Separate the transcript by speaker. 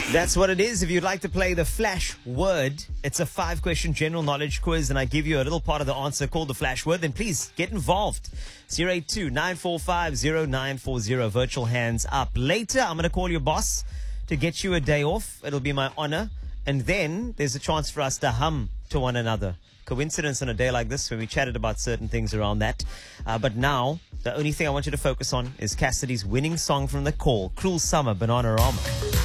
Speaker 1: That's what it is. If you'd like to play the Flash Word, it's a 5-question general knowledge quiz, and I give you a little part of the answer called the Flash Word, then please get involved. 082-945-0940. Virtual hands up. Later, I'm going to call your boss to get you a day off. It'll be my honor. And then there's a chance for us to hum to one another. Coincidence on a day like this when we chatted about certain things around that. But now, the only thing I want you to focus on is Cassidy's winning song from the call, Cruel Summer, Bananarama.